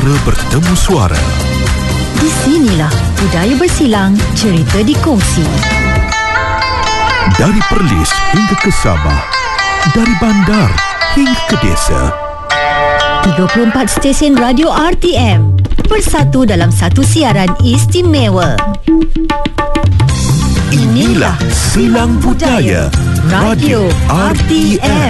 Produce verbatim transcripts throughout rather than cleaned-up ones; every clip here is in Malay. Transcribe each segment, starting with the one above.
Suara bertemu suara. Di sinilah budaya bersilang, cerita dikongsi. Dari Perlis hingga ke Sabah, dari bandar hingga ke desa. tiga puluh empat stesen radio R T M bersatu dalam satu siaran istimewa. Inilah Silang Budaya Radio R T M.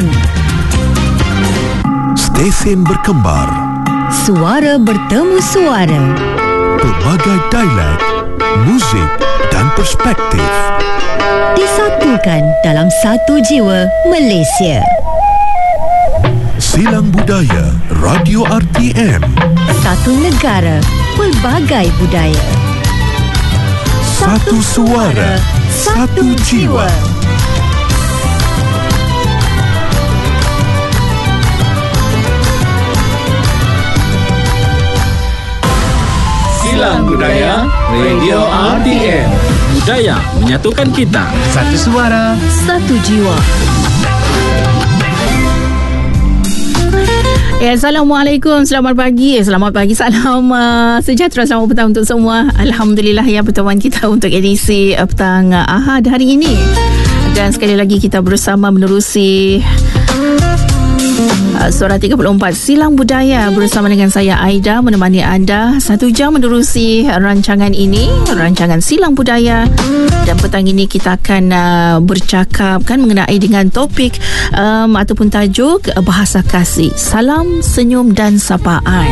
Stesen berkembar, Suara bertemu suara. pelbagai dialek, muzik dan perspektif Disatukan dalam satu jiwa Malaysia. Silang Budaya Radio R T M. Satu negara, pelbagai budaya. Satu suara, satu jiwa. Silang Budaya Radio R T M. Budaya menyatukan kita. Satu suara, Satu jiwa. Ya, Assalamualaikum, selamat pagi, selamat pagi, salam uh, sejahtera, selamat petang untuk semua. Alhamdulillah ya, pertemuan kita untuk edisi uh, petang uh, Ahad hari ini. Dan sekali lagi kita bersama menerusi uh, Suara tiga puluh empat Silang Budaya bersama dengan saya Aida, menemani anda satu jam menerusi rancangan ini, rancangan Silang Budaya. Dan petang ini kita akan uh, bercakap kan mengenai dengan topik um, ataupun tajuk uh, bahasa kasih, salam, senyum dan sapaan.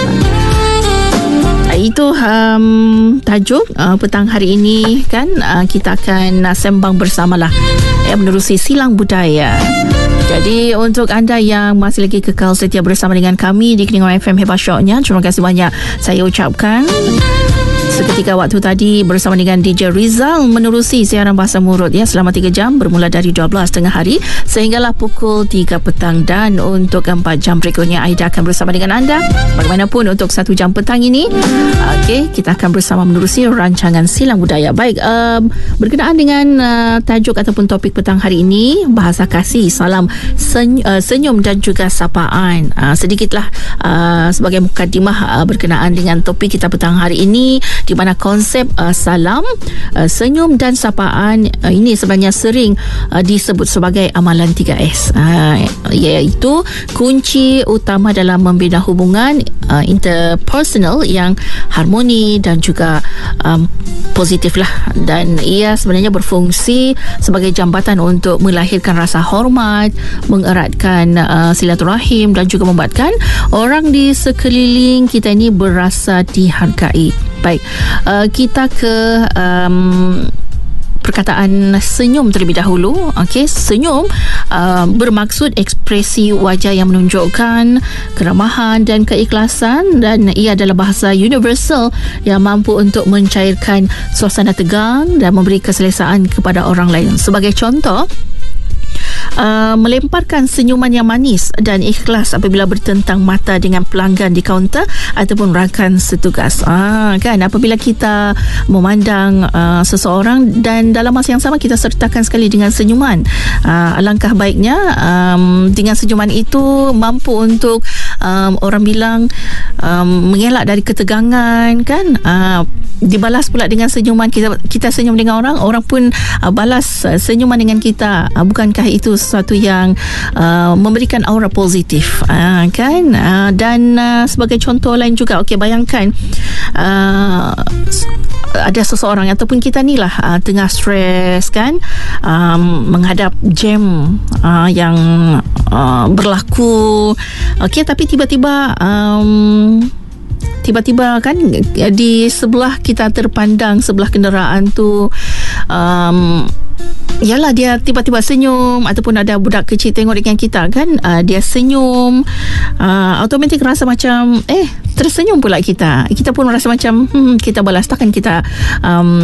Uh, itu um, tajuk uh, petang hari ini kan. Uh, kita akan uh, sembang bersamalah ya, menerusi Silang Budaya. Jadi untuk anda yang masih lagi kekal setia bersama dengan kami di Keningau F M Hebat Syoknya, terima kasih banyak saya ucapkan. Seketika waktu tadi bersama dengan D J Rizal menerusi siaran Bahasa Murut ya, selama tiga jam bermula dari dua belas tengah hari sehinggalah pukul tiga petang. Dan untuk empat jam berikutnya Aida akan bersama dengan anda bagaimanapun untuk satu jam petang ini. Okey, kita akan bersama menerusi rancangan Silang Budaya. Baik, um, berkenaan dengan uh, tajuk ataupun topik petang hari ini, bahasa kasih, salam, seny- uh, senyum dan juga sapaan. Uh, sedikitlah uh, sebagai mukadimah uh, berkenaan dengan topik kita petang hari ini, di mana konsep uh, salam, uh, senyum dan sapaan uh, ini sebenarnya sering uh, disebut sebagai amalan tiga S, uh, iaitu kunci utama dalam membina hubungan uh, interpersonal yang harmoni dan juga um, positif lah. Dan ia sebenarnya berfungsi sebagai jambatan untuk melahirkan rasa hormat, mengeratkan uh, silaturahim dan juga membuatkan orang di sekeliling kita ini berasa dihargai. Baik, uh, kita ke um, perkataan senyum terlebih dahulu. Okey, senyum uh, bermaksud ekspresi wajah yang menunjukkan keramahan dan keikhlasan, dan ia adalah bahasa universal yang mampu untuk mencairkan suasana tegang dan memberi keselesaan kepada orang lain. Sebagai contoh, Uh, melemparkan senyuman yang manis dan ikhlas apabila bertentang mata dengan pelanggan di kaunter ataupun rakan setugas. Ah, kan, apabila kita memandang uh, seseorang dan dalam masa yang sama kita sertakan sekali dengan senyuman, uh, alangkah baiknya um, dengan senyuman itu mampu untuk um, orang bilang um, mengelak dari ketegangan kan. Uh, dibalas pula dengan senyuman, kita kita senyum dengan orang, orang pun uh, balas uh, senyuman dengan kita. Uh, bukankah itu sesuatu yang uh, memberikan aura positif, uh, kan? Uh, dan uh, sebagai contoh lain juga, okey, bayangkan uh, ada seseorang ataupun kita ni lah uh, tengah stres kan, um, menghadap jam uh, yang uh, berlaku, okey, tapi tiba-tiba um, tiba-tiba kan di sebelah kita terpandang sebelah kenderaan tu, um, yalah, dia tiba-tiba senyum ataupun ada budak kecil tengok dengan kita kan, uh, dia senyum, uh, automatik rasa macam eh tersenyum pula kita. Kita pun rasa macam hmm, kita balas, takkan kita um,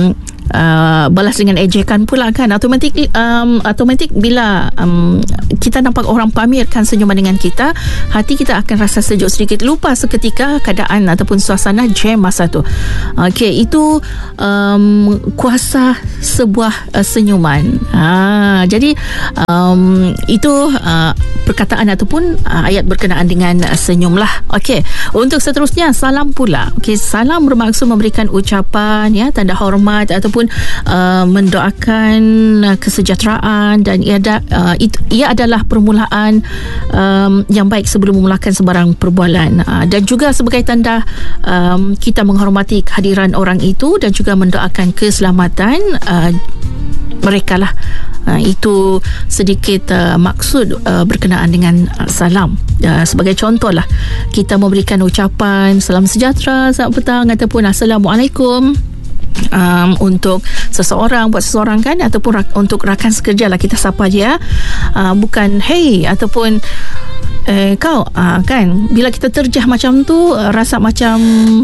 uh, balas dengan ejekan pula kan. Automatik um, automatik bila um, kita nampak orang pamerkan senyuman dengan kita, hati kita akan rasa sejuk sedikit, lupa seketika keadaan ataupun suasana jam masa tu. Okey, itu um, kuasa sebuah uh, senyuman. Ha, jadi um, itu uh, perkataan ataupun uh, ayat berkenaan dengan uh, senyum lah. Okey, untuk seterusnya salam pula. Okey, salam bermaksud memberikan ucapan ya, tanda hormat ataupun uh, mendoakan uh, kesejahteraan, dan ia, da, uh, itu, ia adalah permulaan um, yang baik sebelum memulakan sebarang perbualan, uh, dan juga sebagai tanda um, kita menghormati kehadiran orang itu dan juga mendoakan keselamatan uh, mereka lah. Uh, itu sedikit uh, maksud uh, berkenaan dengan uh, salam. Uh, sebagai contoh lah, kita memberikan ucapan salam sejahtera, selamat petang ataupun Assalamualaikum um, untuk seseorang, buat seseorang kan, ataupun rak, untuk rakan sekerja lah, kita sapa dia, uh, bukan hey ataupun eh, kau uh, kan. Bila kita terjah macam tu, uh, rasa macam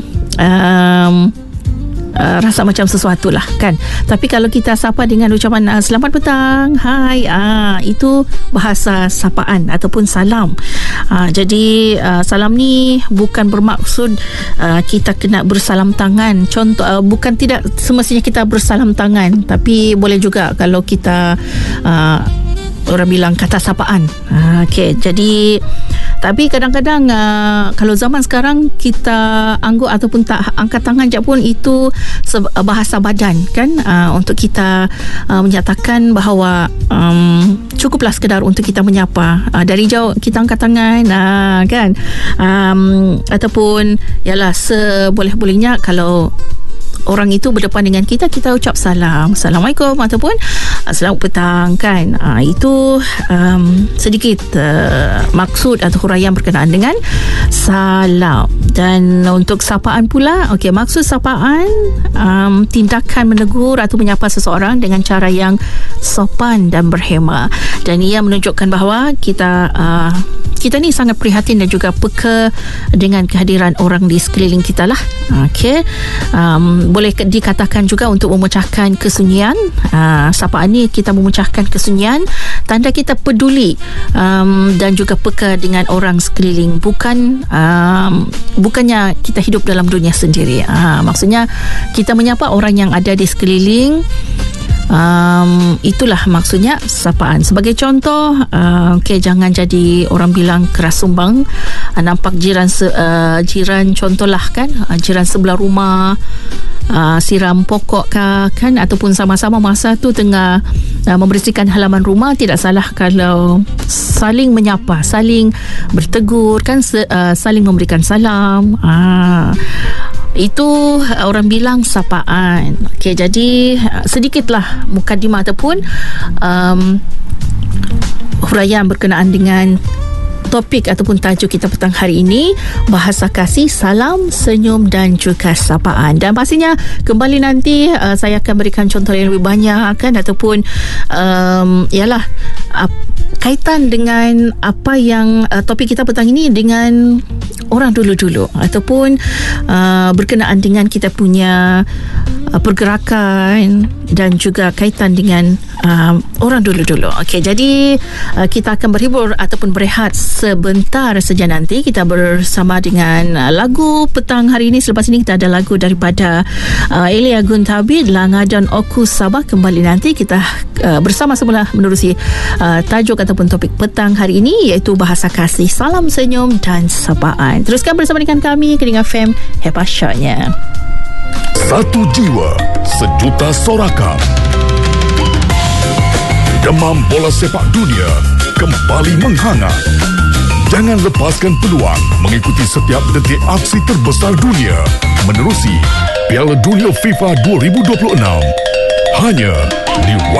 um, Uh, rasa macam sesuatu lah kan. Tapi kalau kita sapa dengan ucapan uh, selamat petang, hai, uh, itu bahasa sapaan ataupun salam. uh, Jadi uh, salam ni bukan bermaksud uh, kita kena bersalam tangan. Contoh, uh, bukan tidak semestinya kita bersalam tangan, tapi boleh juga kalau kita uh, orang bilang kata sapaan. uh, Okay, jadi tapi kadang-kadang uh, kalau zaman sekarang kita angguk ataupun tak angkat tangan je pun, itu bahasa badan kan, uh, untuk kita uh, menyatakan bahawa um, cukuplah sekadar untuk kita menyapa. Uh, dari jauh kita angkat tangan, uh, kan, um, ataupun yalah seboleh-bolehnya kalau orang itu berdepan dengan kita, kita ucap salam, Assalamualaikum ataupun selamat petang kan. Uh, itu um, sedikit uh, maksud atau huraian berkenaan dengan salam. Dan untuk sapaan pula, okey, maksud sapaan um, tindakan menegur atau menyapa seseorang dengan cara yang sopan dan berhema, dan ia menunjukkan bahawa kita uh, kita ni sangat prihatin dan juga peka dengan kehadiran orang di sekeliling kita lah. Okey, um, boleh dikatakan juga untuk memecahkan kesunyian. Uh, sapaan ni kita memecahkan kesunyian, tanda kita peduli um, dan juga peka dengan orang sekeliling. Bukan um, bukannya kita hidup dalam dunia sendiri. Uh, maksudnya kita menyapa orang yang ada di sekeliling. Um, itulah maksudnya sapaan. Sebagai contoh, uh, okay, jangan jadi orang bilang keras sumbang. Uh, nampak jiran se, uh, jiran contohlah kan, uh, jiran sebelah rumah uh, siram pokok kah, kan, ataupun sama-sama masa tu tengah uh, membersihkan halaman rumah, tidak salah kalau saling menyapa, saling bertegur kan, se, uh, saling memberikan salam. Uh, Itu orang bilang sapaan. Okey, jadi sedikitlah mukadimah ataupun um, huraian berkenaan dengan topik ataupun tajuk kita petang hari ini, bahasa kasih, salam, senyum dan juga sapaan. Dan pastinya kembali nanti uh, saya akan berikan contoh yang lebih banyak kan, ataupun um, ialah uh, kaitan dengan apa yang uh, topik kita petang ini dengan orang dulu-dulu, ataupun uh, berkenaan dengan kita punya uh, pergerakan dan juga kaitan dengan uh, orang dulu-dulu. Okey, jadi uh, kita akan berhibur ataupun berehat sebentar saja nanti. Kita bersama dengan uh, lagu petang hari ini. Selepas ini kita ada lagu daripada uh, Elia Guntabid, Langadan Oku Sabah. Kembali nanti kita uh, bersama-sama menerusi uh, tajuk ataupun topik petang hari ini, iaitu bahasa kasih, salam, senyum dan sapaan. Teruskan bersama dengan kami, Kening F M, hebat syaknya. Satu jiwa, sejuta sorakan. Demam bola sepak dunia kembali menghangat. Jangan lepaskan peluang mengikuti setiap detik aksi terbesar dunia menerusi Piala Dunia FIFA dua ribu dua puluh enam. Hanya di